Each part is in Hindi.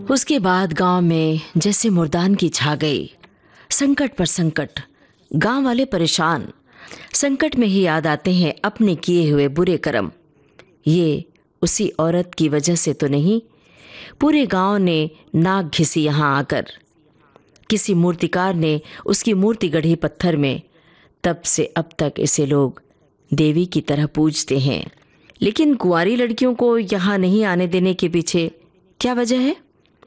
उसके बाद गांव में जैसे मुर्दान की छा गई। संकट पर संकट, गांव वाले परेशान। संकट में ही याद आते हैं अपने किए हुए बुरे कर्म। ये उसी औरत की वजह से तो नहीं, पूरे गांव ने नाक घिसी यहाँ आकर। किसी मूर्तिकार ने उसकी मूर्ति गढ़ी पत्थर में, तब से अब तक इसे लोग देवी की तरह पूजते हैं। लेकिन कुंवारी लड़कियों को यहाँ नहीं आने देने के पीछे क्या वजह है?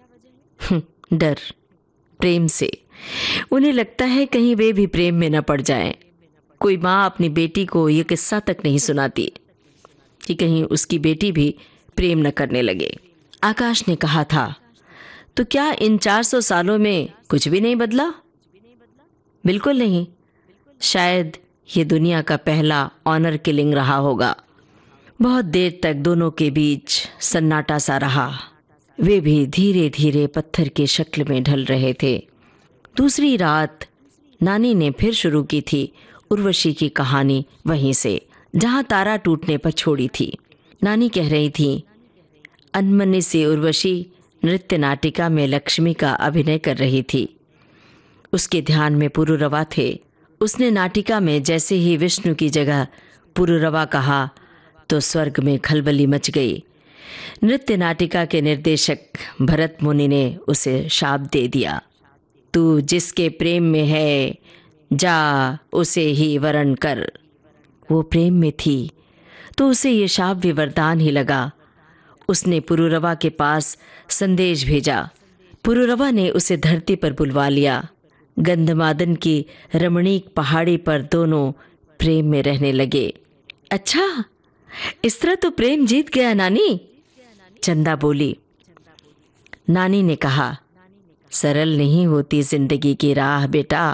डर, प्रेम से। उन्हें लगता है कहीं वे भी प्रेम में न पड़ जाएं। कोई माँ अपनी बेटी को ये किस्सा तक नहीं सुनाती कि कहीं उसकी बेटी भी प्रेम न करने लगे। आकाश ने कहा था, तो क्या इन 400 सालों में कुछ भी नहीं बदला? बिल्कुल नहीं। शायद ये दुनिया का पहला ऑनर किलिंग रहा होगा। बहुत देर तक दोनों के बीच सन्नाटा सा रहा। वे भी धीरे धीरे पत्थर की शक्ल में ढल रहे थे। दूसरी रात नानी ने फिर शुरू की थी उर्वशी की कहानी, वहीं से जहां तारा टूटने पर छोड़ी थी। नानी कह रही थी, अनमने से उर्वशी नृत्य नाटिका में लक्ष्मी का अभिनय कर रही थी। उसके ध्यान में पुरुरवा थे। उसने नाटिका में जैसे ही विष्णु की जगह पुरुरवा कहा तो स्वर्ग में खलबली मच गई। नृत्य नाटिका के निर्देशक भरत मुनि ने उसे शाप दे दिया, तू जिसके प्रेम में है जा उसे ही वरण कर। वो प्रेम में थी तो उसे ये शाप भी वरदान ही लगा। उसने पुरुरवा के पास संदेश भेजा। पुरुरवा ने उसे धरती पर बुलवा लिया। गंधमादन की रमणीक पहाड़ी पर दोनों प्रेम में रहने लगे। अच्छा, इस तरह तो प्रेम जीत गया नानी, चंदा बोली। नानी ने कहा, सरल नहीं होती जिंदगी की राह बेटा,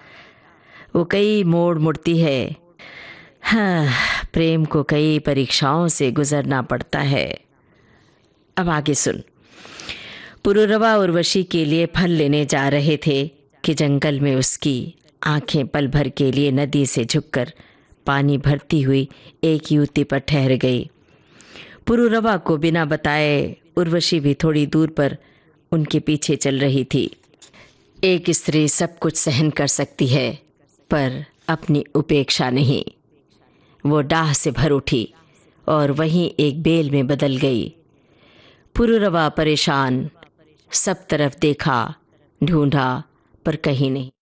वो कई मोड़ मुड़ती है। हाँ, प्रेम को कई परीक्षाओं से गुजरना पड़ता है। अब आगे सुन। पुरुरवा उर्वशी के लिए फल लेने जा रहे थे कि जंगल में उसकी आंखें पल भर के लिए नदी से झुककर पानी भरती हुई एक युवती पर ठहर गई। पुरुरवा को बिना बताए उर्वशी भी थोड़ी दूर पर उनके पीछे चल रही थी। एक स्त्री सब कुछ सहन कर सकती है, पर अपनी उपेक्षा नहीं। वो डाह से भर उठी और वहीं एक बेल में बदल गई। पुरुरवा परेशान, सब तरफ देखा, ढूंढा, पर कहीं नहीं।